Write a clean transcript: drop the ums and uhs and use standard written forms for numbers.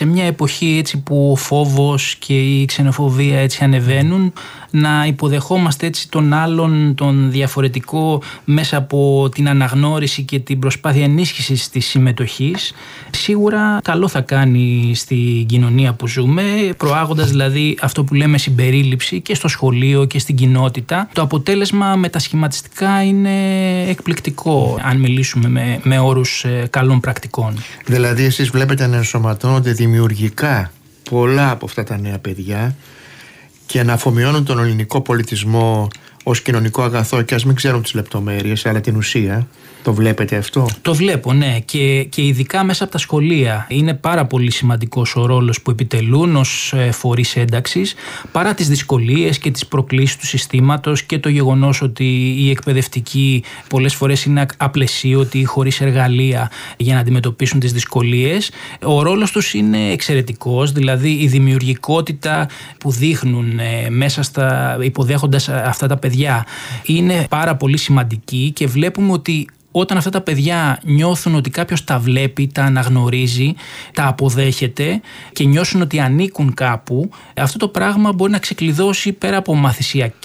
σε μια εποχή έτσι που ο φόβος και η ξενοφοβία έτσι ανεβαίνουν, να υποδεχόμαστε έτσι τον άλλον, τον διαφορετικό, μέσα από την αναγνώριση και την προσπάθεια ενίσχυσης της συμμετοχής, σίγουρα καλό θα κάνει στην κοινωνία που ζούμε, προάγοντας δηλαδή αυτό που λέμε συμπερίληψη και στο σχολείο και στην κοινότητα. Το αποτέλεσμα μετασχηματιστικά είναι εκπληκτικό, αν μιλήσουμε με όρους καλών πρακτικών. Δηλαδή εσείς βλέπετε να ενσωματώνονται δημιουργικά πολλά από αυτά τα νέα παιδιά και να αφομοιώνουν τον ελληνικό πολιτισμό ως κοινωνικό αγαθό, και ας μην ξέρουν τις λεπτομέρειες αλλά την ουσία. Το βλέπετε αυτό? Το βλέπω, ναι, και ειδικά μέσα από τα σχολεία. Είναι πάρα πολύ σημαντικός ο ρόλος που επιτελούν ως φορείς ένταξης, παρά τις δυσκολίες και τις προκλήσεις του συστήματος και το γεγονός ότι οι εκπαιδευτικοί πολλές φορές είναι απλαισίωτοι, χωρίς εργαλεία για να αντιμετωπίσουν τις δυσκολίες. Ο ρόλος τους είναι εξαιρετικός, δηλαδή η δημιουργικότητα που δείχνουν μέσα υποδέχοντας αυτά τα παιδιά είναι πάρα πολύ σημαντική, και βλέπουμε ότι όταν αυτά τα παιδιά νιώθουν ότι κάποιος τα βλέπει, τα αναγνωρίζει, τα αποδέχεται και νιώσουν ότι ανήκουν κάπου, αυτό το πράγμα μπορεί να ξεκλειδώσει πέρα από μαθησιακή